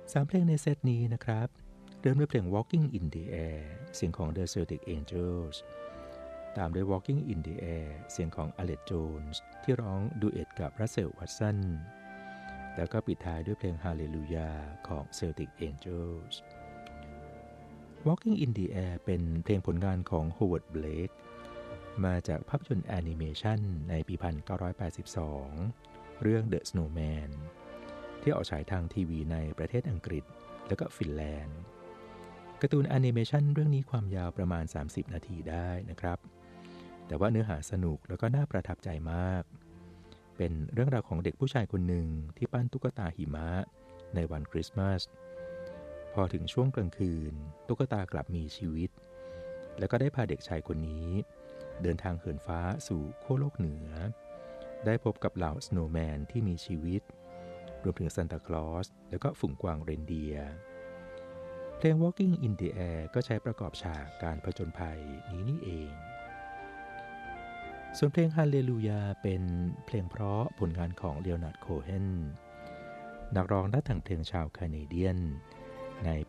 3 เพลงในเซตนี้นะครับเริ่มด้วยเพลง Walking in the Air เสียงของ The Celtic Angels ตามด้วย Walking in the Air เสียงของ Aled Jones ที่ร้องดูเอตกับ Russell Watson แล้วก็ปิดท้ายด้วยเพลง Hallelujah ของ Celtic Angels Walking in the Air เป็นเพลงผลงานของ Howard Blake มาจากภาพยนตร์แอนิเมชันในปี 1982 เรื่อง The Snowman ที่ออกฉายทางทีวีในประเทศอังกฤษและก็ฟินแลนด์การ์ตูนแอนิเมชันเรื่องนี้ความยาวประมาณ30นาทีได้นะครับแต่ว่าเนื้อหาสนุกแล้วก็น่าประทับใจมากเป็นเรื่องราวของเด็กผู้ชายคนหนึ่งที่ปั้นตุ๊กตาหิมะในวันคริสต์มาสพอถึงช่วงกลางคืนตุ๊กตากลับมีชีวิตแล้วก็ได้พาเด็กชายคนนี้เดินทางเหินฟ้าสู่ขั้วโลกเหนือได้พบกับเหล่าสโนว์แมนที่มีชีวิตรวมถึงซานตาคลอสแล้วก็ฝูงกวางเรนเดียร์เพลง Walking in the Air ก็ใช้ประกอบฉากการผจญภัยนี้นี่เองส่วนเพลง Hallelujah เป็นเพลงเพราะผลงานของเลโอนาร์ด โคเฮนนักร้องและแต่งเพลงชาวแคนาเดียนในปี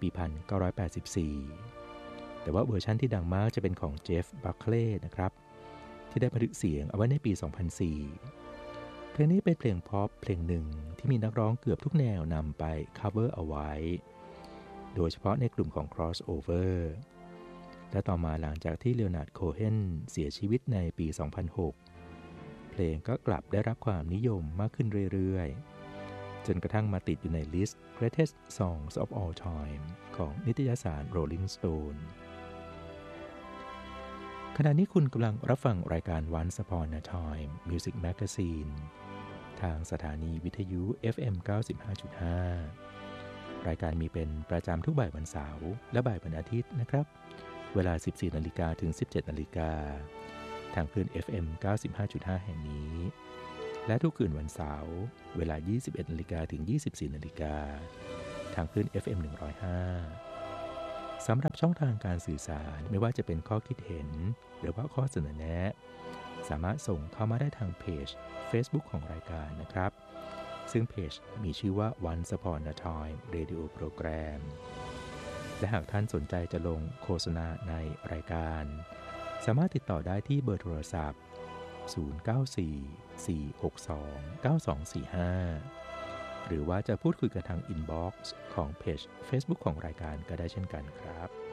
1984 แต่ว่าเวอร์ชันที่ดังมากจะเป็นของเจฟ บัคเคลย์นะครับที่ได้บันทึกเสียงเอาไว้ในปี 2004 เพลงนี้เป็นเพลงพ็อปเพลงหนึ่งที่มีนักร้องเกือบทุกแนวนำไปคัฟเวอร์เอาไว้โดยเฉพาะในกลุ่มของ crossover และต่อมาหลังจากที่เลโอนาร์ด โคเฮนเสียชีวิตในปี 2006 เพลงก็กลับได้รับความนิยมมากขึ้นเรื่อยๆจนกระทั่งมาติดอยู่ในลิสต์ Greatest Songs of All Time ของนิตยสาร Rolling Stone ขณะนี้คุณกำลังรับฟังรายการ Once Upon a Time Music Magazine ทางสถานีวิทยุ FM 95.5 รายการมีเป็นประจำทุกบ่ายวันเสาร์และบ่ายวันอาทิตย์นะครับเวลา 14 นาฬิกาถึง 17 นาฬิกาทางคลื่น FM 95.5 แห่งนี้และทุกคืนวันเสาร์เวลา 21 นาฬิกาถึง 24 นาฬิกาทางคลื่น FM 105สำหรับช่องทางการสื่อสารไม่ว่าจะเป็นข้อคิดเห็นหรือว่าข้อเสนอแนะสามารถส่งเข้ามาได้ทางเพจ Facebook ของรายการนะครับซึ่งเพจมีชื่อว่า Once Upon a Time Radio Program และหากท่านสนใจจะลงโฆษณาในรายการสามารถติดต่อได้ที่เบอร์โทรศัพท์ 094-462-9245 หรือว่าจะพูดคุยกันทางอินบ็อกซ์ของเพจ Facebook ของรายการก็ได้เช่นกันครับ